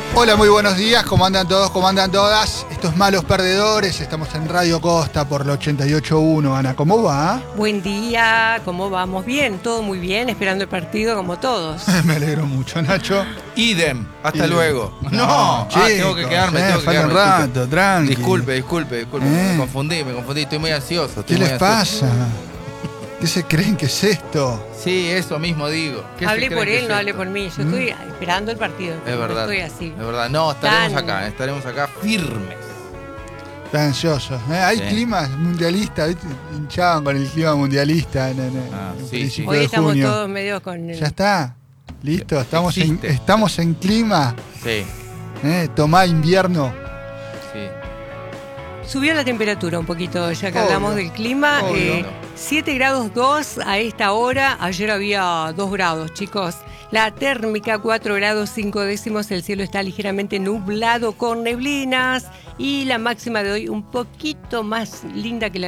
Hola, muy buenos días, ¿cómo andan todos? ¿Cómo andan todas? Estos malos perdedores, estamos en Radio Costa por la 88.1. Ana, ¿cómo va? Buen día, ¿cómo vamos? Bien, todo muy bien, esperando el partido como todos. Me alegro mucho, Nacho. Idem, hasta Idem. luego. No, tengo que quedarme, tengo que falta un quedarme. rato, tranqui. Disculpe. Me confundí, estoy muy ansioso. ¿Qué les pasa? ¿Qué se creen que es esto? Sí, eso mismo digo. Hablé por él, no hablé por mí. Yo estoy esperando el partido. Es verdad. No estoy así. Es verdad. No, estaremos acá firmes. Están ansiosos. Hay Sí. climas mundialistas, ¿viste? Hinchaban con el clima mundialista en Sí. principio Hoy de estamos junio. todos medio con... Ya está. Listo, estamos Existe. en clima. Sí. Tomá invierno. Sí. Subió la temperatura un poquito, ya que Obvio. hablamos del clima. Obvio. 7 grados 2 a esta hora. Ayer había 2 grados, chicos. La térmica 4 grados 5 décimos. El cielo está ligeramente nublado con neblinas. Y la máxima de hoy un poquito más linda que la